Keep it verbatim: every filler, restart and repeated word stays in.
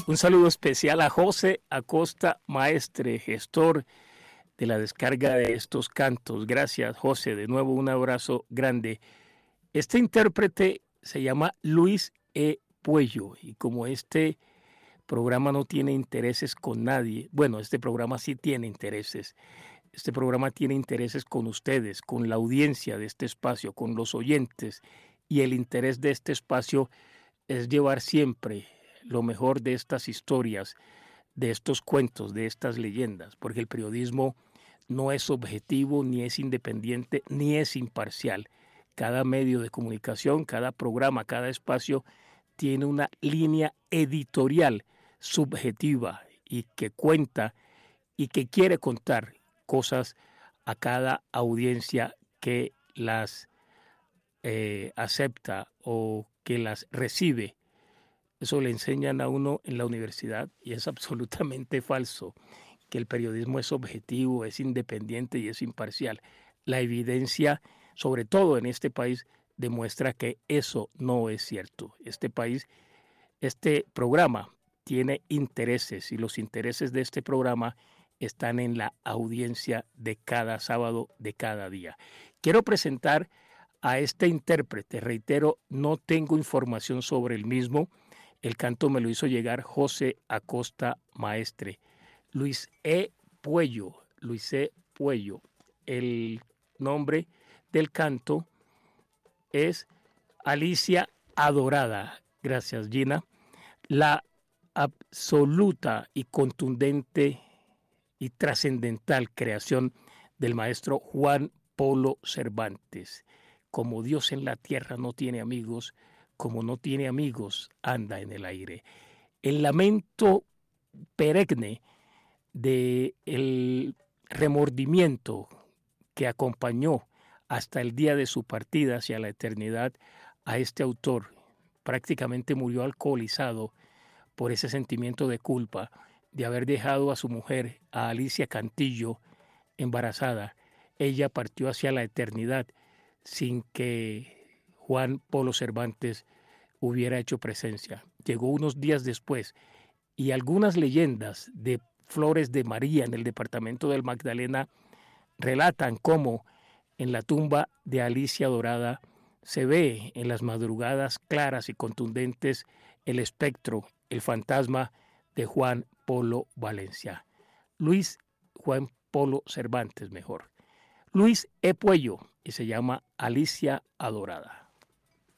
Un saludo especial a José Acosta Maestre, gestor de la descarga de estos cantos. Gracias, José. De nuevo, un abrazo grande. Este intérprete se llama Luis E. Puello y como este programa no tiene intereses con nadie, bueno, este programa sí tiene intereses. Este programa tiene intereses con ustedes, con la audiencia de este espacio, con los oyentes, y el interés de este espacio es llevar siempre lo mejor de estas historias, de estos cuentos, de estas leyendas, porque el periodismo no es objetivo, ni es independiente, ni es imparcial. Cada medio de comunicación, cada programa, cada espacio tiene una línea editorial subjetiva y que cuenta y que quiere contar cosas a cada audiencia que las eh, acepta o que las recibe. Eso le enseñan a uno en la universidad y es absolutamente falso, que el periodismo es objetivo, es independiente y es imparcial. La evidencia, sobre todo en este país, demuestra que eso no es cierto. Este país, este programa tiene intereses y los intereses de este programa están en la audiencia de cada sábado, de cada día. Quiero presentar a este intérprete. Reitero, no tengo información sobre el mismo. El canto me lo hizo llegar José Acosta Maestre. Luis E. Puello, Luis E. Puello. El nombre del canto es Alicia Adorada. Gracias, Gina. La absoluta y contundente y trascendental creación del maestro Juan Polo Cervantes. Como Dios en la tierra no tiene amigos, como no tiene amigos, anda en el aire. El lamento perenne del remordimiento que acompañó hasta el día de su partida hacia la eternidad a este autor, prácticamente murió alcoholizado por ese sentimiento de culpa de haber dejado a su mujer, a Alicia Cantillo, embarazada. Ella partió hacia la eternidad sin que Juan Polo Cervantes hubiera hecho presencia. Llegó unos días después y algunas leyendas de Flores de María en el departamento del Magdalena relatan cómo en la tumba de Alicia Adorada se ve en las madrugadas claras y contundentes el espectro, el fantasma de Juan Polo Valencia. Luis Juan Polo Cervantes, mejor. Luis E. Puello, y se llama Alicia Adorada.